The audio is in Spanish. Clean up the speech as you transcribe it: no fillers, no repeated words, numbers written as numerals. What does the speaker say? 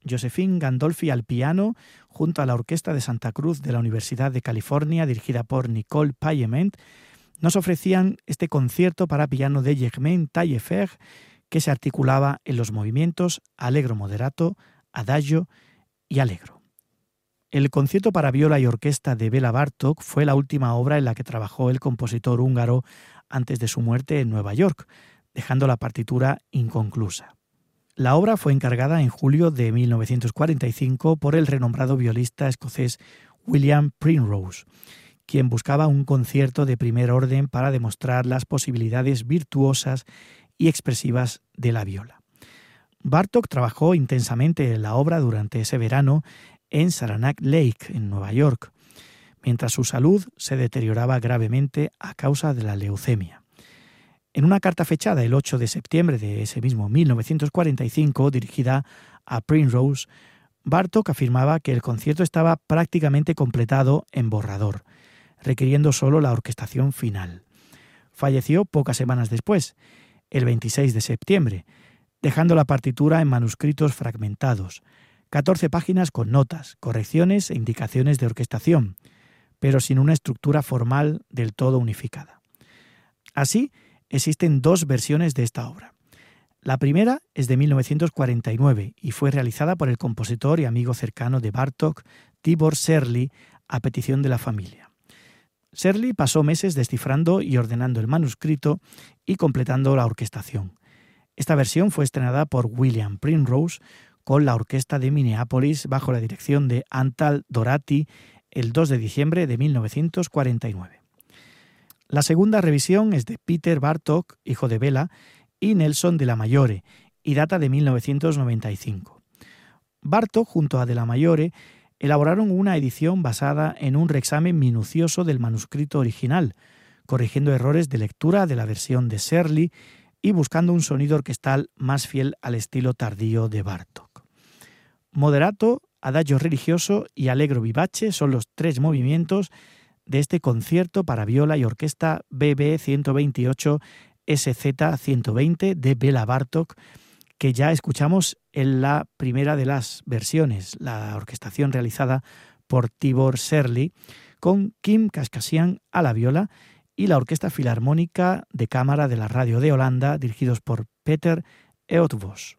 Josephine Gandolfi al piano, junto a la Orquesta de Santa Cruz de la Universidad de California, dirigida por Nicole Payement, nos ofrecían este concierto para piano de Germain Taillefer, que se articulaba en los movimientos allegro moderato, adagio y allegro. El concierto para viola y orquesta de Béla Bartók fue la última obra en la que trabajó el compositor húngaro antes de su muerte en Nueva York, dejando la partitura inconclusa. La obra fue encargada en julio de 1945 por el renombrado violista escocés William Primrose, quien buscaba un concierto de primer orden para demostrar las posibilidades virtuosas y expresivas de la viola. Bartók trabajó intensamente en la obra durante ese verano en Saranac Lake, en Nueva York, mientras su salud se deterioraba gravemente a causa de la leucemia. En una carta fechada el 8 de septiembre de ese mismo 1945, dirigida a Primrose, Bartók afirmaba que el concierto estaba prácticamente completado en borrador, requiriendo solo la orquestación final. Falleció pocas semanas después, el 26 de septiembre, dejando la partitura en manuscritos fragmentados, 14 páginas con notas, correcciones e indicaciones de orquestación, pero sin una estructura formal del todo unificada. Así, existen dos versiones de esta obra. La primera es de 1949 y fue realizada por el compositor y amigo cercano de Bartók, Tibor Serly, a petición de la familia. Serly pasó meses descifrando y ordenando el manuscrito y completando la orquestación. Esta versión fue estrenada por William Primrose con la Orquesta de Minneapolis bajo la dirección de Antal Dorati el 2 de diciembre de 1949. La segunda revisión es de Peter Bartók, hijo de Béla, y Nelson de la Mayore, y data de 1995. Bartók junto a de la Mayore elaboraron una edición basada en un reexamen minucioso del manuscrito original, corrigiendo errores de lectura de la versión de Serly y buscando un sonido orquestal más fiel al estilo tardío de Bartók. Moderato, adagio religioso y allegro vivace son los tres movimientos de este concierto para viola y orquesta BB 128 SZ 120 de Béla Bartók, que ya escuchamos en la primera de las versiones, la orquestación realizada por Tibor Serly, con Kim Kaskasian a la viola y la Orquesta Filarmónica de Cámara de la Radio de Holanda, dirigidos por Peter Eötvös.